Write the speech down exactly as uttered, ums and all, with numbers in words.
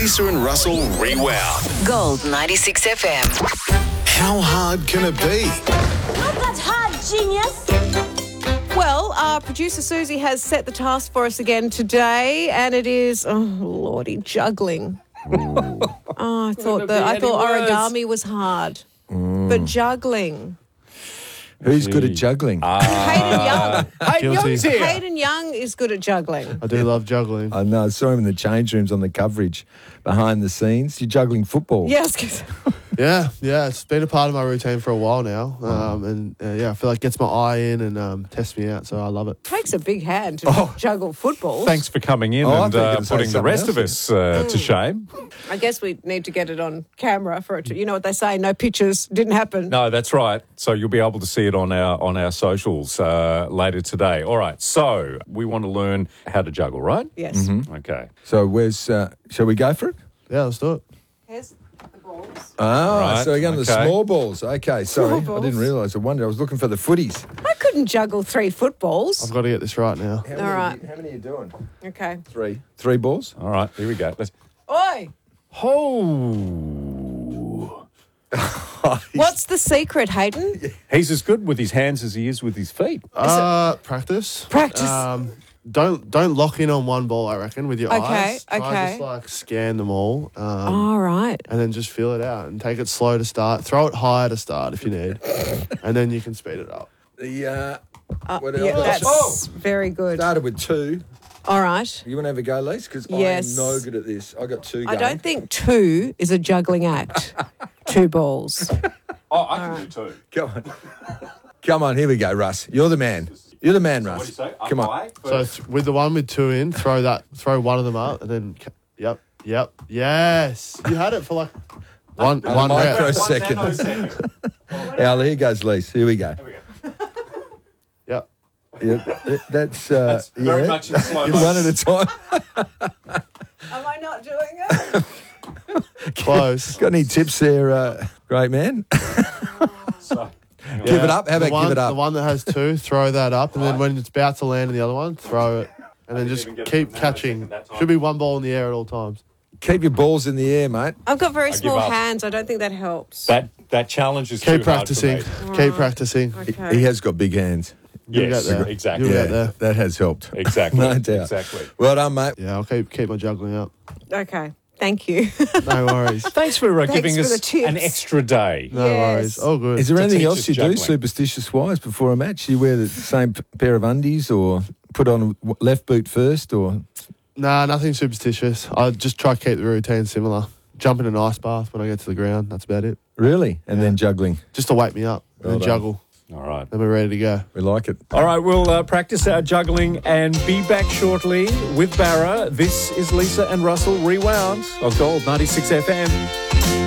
Lisa and Russell Rewound. Gold ninety-six F M. How hard can it be? Not that hard, genius. Well, our producer Susie has set the task for us again today, and it is, oh lordy, juggling. oh, I thought the, I thought origami was hard, but juggling. Who's good at juggling? Hayden Young. Hayden Young's here. Hayden Young is good at juggling. I do love juggling. I know. I saw him in the change rooms on the coverage behind the scenes. You're juggling football. Yes, 'cause- Yeah, yeah, it's been a part of my routine for a while now, um, and uh, yeah, I feel like it gets my eye in and um, tests me out, so I love it. takes a big hand to juggle football. Thanks for coming in Oh, I and thought you were uh, gonna say putting the something rest of else. us uh, to shame. I guess we need to get it on camera for it to, you know what they say, no pictures, didn't happen. No, that's right. So you'll be able to see it on our on our socials uh, later today. All right. So we want to learn how to juggle, right? Yes. Okay. So where's? Uh, shall we go for it? Yeah, let's do it. Here's the balls. Oh, Right, so we're going to the okay. small balls. Okay, sorry. Small I didn't balls. realise. I wondered. I was looking for the footies. I couldn't juggle three footballs. I've got to get this right now. How All right. How many are you doing? Okay. Three. Three balls? All right. Here we go. Let's. Oi! Oh. What's the secret, Hayden? He's as good with his hands as he is with his feet. Uh, practice. Practice. Um, don't don't lock in on one ball, I reckon, with your Okay, eyes. Try okay. just like scan them all, um, All right. and then just feel it out and take it slow to start. Throw it higher to start if you need, and then you can speed it up. The uh, Uh, what yeah, else? that's Oh! very good. Started with two. All right. You want to have a go, Lise? Because Yes. I'm no good at this. I got two. I going. don't think two is a juggling act. Two balls. Oh, I can do two. Come on. Come on, here we go, Russ. You're the man. You're the man, Russ. What do you say? Come on. Eye So first. th- with the one with two in, throw that, throw one of them up, and then ca- yep, yep, yes. You had it for like one A one rep. microsecond. One nanosecond. Now, here goes, Lise. Here we go. Yep. Yeah, th- that's, uh, That's very yeah. much in slow One motion. at a time. Am I not doing it? Close. Got any tips there, uh, great man? So, hang on. Give it up. How the about one, give it up? The one that has two, throw that up, and then when it's about to land in the other one, throw it, and then didn't just even get keep the nanosecond catching. that time. Should be one ball in the air at all times. Keep your balls in the air, mate. I've got very give small up. hands. I don't think that helps. That that challenge is Keep too hard for practicing. me. Keep practicing. Okay. He has got big hands. You'll Yes, get there. exactly. You'll Yeah, get there. that has helped. Exactly. No doubt. Exactly. Well done, mate. Yeah, I'll keep keep my juggling up. Okay. Thank you. No worries. Thanks for uh, Thanks giving for us the tips. an extra day. No Yes. worries. Oh, good. Is there To anything teach else us you do juggling. superstitious-wise before a match? You wear the same p- pair of undies or put on w- left boot first or... Nah, nothing superstitious. I just try to keep the routine similar. Jump in an ice bath when I get to the ground. That's about it. Really? And then juggling. Just to wake me up and Well then done. juggle. All right. Then we're ready to go. We like it. All right, we'll uh, practice our juggling and be back shortly with Barra. This is Lisa and Russell Rewound of Gold ninety-six F M.